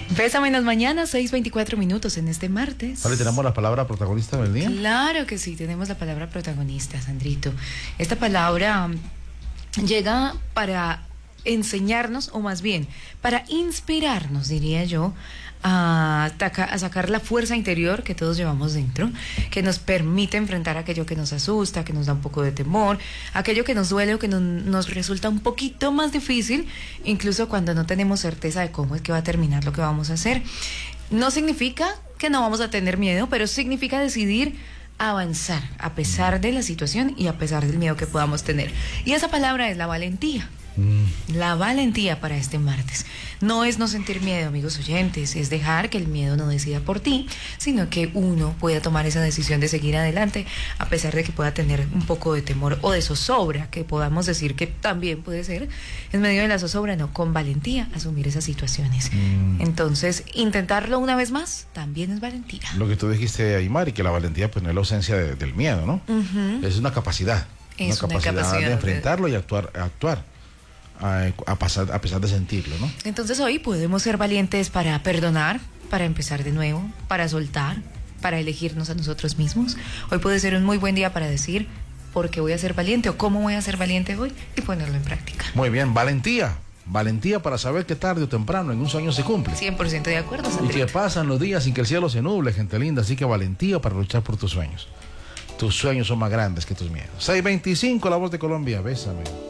Pésame en las mañanas, 6:24 en este martes. Vale, ¿tenemos la palabra protagonista del día? Claro que sí, tenemos la palabra protagonista, Sandrito. Esta palabra llega para enseñarnos, o más bien, para inspirarnos, diría yo, a sacar la fuerza interior que todos llevamos dentro, que nos permite enfrentar aquello que nos asusta, que nos da un poco de temor, aquello que nos duele o que nos resulta un poquito más difícil, incluso cuando no tenemos certeza de cómo es que va a terminar lo que vamos a hacer. No significa que no vamos a tener miedo, pero significa decidir avanzar a pesar de la situación y a pesar del miedo que podamos tener. Y esa palabra es la valentía. La valentía para este martes. No es no sentir miedo, amigos oyentes, es dejar que el miedo no decida por ti, sino que uno pueda tomar esa decisión de seguir adelante, a pesar de que pueda tener un poco de temor o de zozobra, que podamos decir que también puede ser, en medio de la zozobra, no, con valentía, asumir esas situaciones. Entonces, intentarlo una vez más, también es valentía. Lo que tú dijiste, Aymari, que la valentía pues no es la ausencia del miedo, ¿no? Es una capacidad. Es una capacidad de enfrentarlo y actuar a pesar de sentirlo, ¿no? Entonces hoy podemos ser valientes para perdonar, para empezar de nuevo, para soltar, para elegirnos a nosotros mismos. Hoy puede ser un muy buen día para decir por qué voy a ser valiente o cómo voy a ser valiente hoy y ponerlo en práctica. Muy bien, valentía. Valentía para saber que tarde o temprano en un sueño se cumple. 100% de acuerdo, Sandrito. Y que pasan los días sin que el cielo se nuble, gente linda. Así que valentía para luchar por tus sueños. Tus sueños son más grandes que tus miedos. 6:25, La Voz de Colombia. Bésame.